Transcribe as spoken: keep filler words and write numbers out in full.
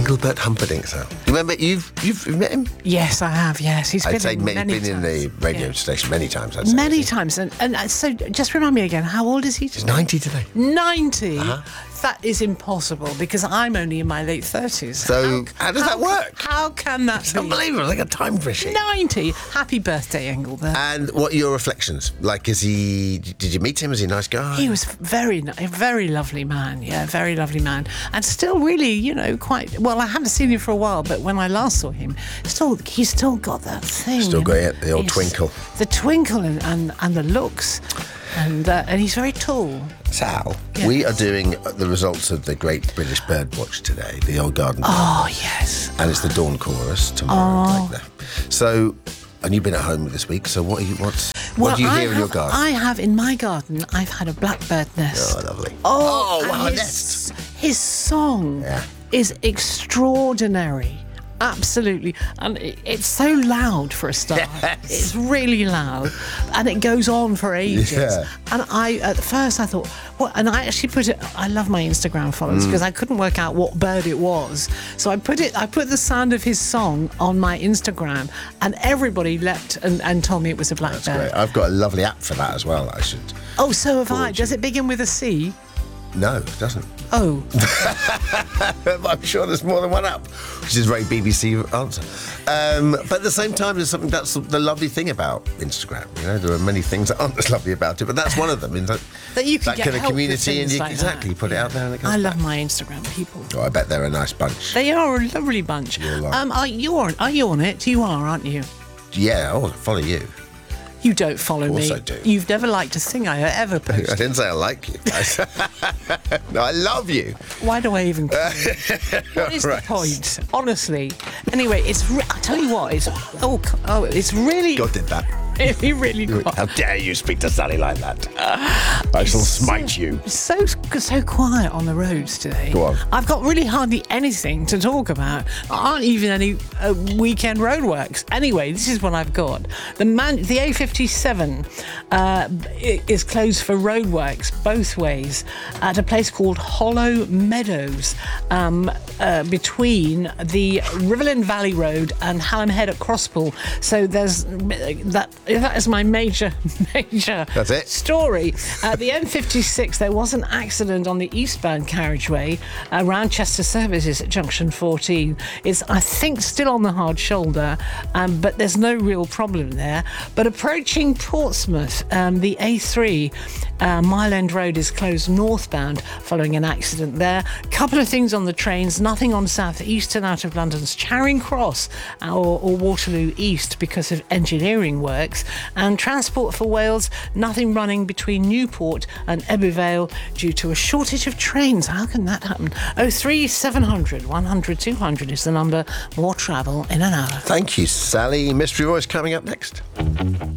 Engelbert Humperdinck, Sal. You remember, you've, you've met him? Yes, I have, yes. He's I'd been say in ma- many been in times. the radio Yeah. station many times, I'd say. Many hasn't he? times. And, and uh, so just remind me again, how old is he He's today? ninety today. ninety? Uh-huh. That is impossible because I'm only in my late thirties. So, how does that work? How can that It's be? unbelievable, like a time machine. ninety. Happy birthday, Engelbert. And what are your reflections? Like, is he... Did you meet him? Is he a nice guy? He was very, ni- a very lovely man. Yeah, very lovely man, and still really, you know, quite well. I haven't seen him for a while, but when I last saw him, still he's still got that thing. Still you got know? it, the old Yes. twinkle. the twinkle, and and, and the looks, and uh, and he's very tall. Sal, Yes. we are doing the results of the Great British Bird Watch today, the Old Garden. Oh yes. And it's the Dawn Chorus tomorrow. Oh. Like that. So, and you've been at home this week, so what are you, what's, Well, what do you I hear in your have- garden? I have in my garden. I've had a blackbird nest. Oh, lovely. Oh, wow, and a his, nest. his song Yeah. is extraordinary. Absolutely. And it, it's so loud for a start. Yes. It's really loud. And it goes on for ages. Yeah. And I, at first, I thought, what? And I actually put it, I love my Instagram followers because I couldn't work out what bird it was. So I put it, I put the sound of his song on my Instagram, and everybody leapt and, and told me it was a blackbird. Great. I've got a lovely app for that as well, I should. Oh, so have I. Forward Does you. it begin with a C? No, it doesn't. Oh. But I'm sure there's more than one app, which is a very B B C answer. Um, but at the same time, there's something that's the lovely thing about Instagram. You know, there are many things that aren't as lovely about it, but that's one of them. In that, That you can that get kind of help with community, and things you like exactly that. put it out there, and it comes I love back. my Instagram people. Oh, I bet they're a nice bunch. They are a lovely bunch. You're like- Um, are you on? Are you on it? You are, aren't you? Yeah, I'll follow you. You don't follow Of course me. I do. You've never liked a thing I ever I posted. didn't say I like you. I said, no, I love you. Why do I even? What is Right. the point? Honestly. Anyway, it's. Re- I tell you what. It's. Oh, c- oh, it's really. God did that. Really, really quiet. How dare you speak to Sally like that? I shall smite you. So so quiet on the roads today. Go on. I've got really hardly anything to talk about. There aren't even any uh, weekend roadworks. Anyway, this is what I've got. The man, the A fifty-seven uh, i- is closed for roadworks both ways at a place called Hollow Meadows, um, uh, between the Riverland Valley Road and Hallam Head at Crosspool. So there's that. That is my major, major That's it. story. Uh, the M fifty-six, there was an accident on the eastbound carriageway around Chester Services at junction fourteen. It's, I think, still on the hard shoulder, um, but there's no real problem there. But approaching Portsmouth, um, the A three, uh, Mile End Road is closed northbound following an accident there. Couple of things on the trains, nothing on South Eastern out of London's Charing Cross or, or Waterloo East because of engineering works. And Transport for Wales, nothing running between Newport and Ebbw due to a shortage of trains. How can that happen? oh three seven hundred, one hundred, two hundred is the number. More travel in an hour. Thank you, Sally. Mystery Voice coming up next.